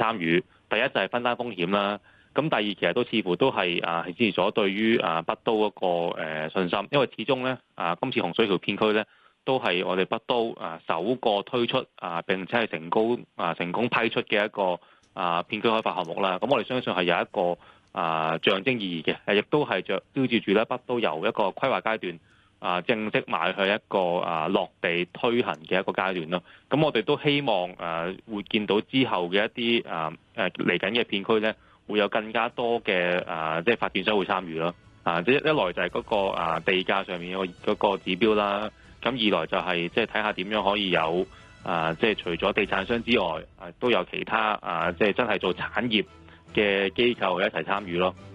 參與。第一就係分擔風險啦，咁第二其實都似乎都係支持咗對於北都嗰個信心，因為始終咧今次洪水橋片區咧都係我哋北都首個推出並且係成功批出嘅一個片區開發項目啦。咁我哋相信係有一個象徵意義嘅，亦都係標誌住咧北都由一個規劃階段正式邁去一個落地推行嘅一個階段咯。咁我哋都希望會見到之後嘅一啲嚟緊嘅片區咧，會有更加多嘅即係發展商會參與咯。即一來就係嗰個地價上面嗰個指標啦，咁二來就係即係睇下點樣可以有即係除咗地產商之外，都有其他即係真係做產業嘅機構一齊參與咯。